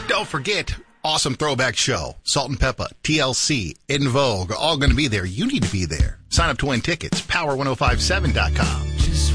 Don't forget, awesome throwback show. Salt and Peppa, TLC, In Vogue, all going to be there. You need to be there. Sign up to win tickets. Power1057.com.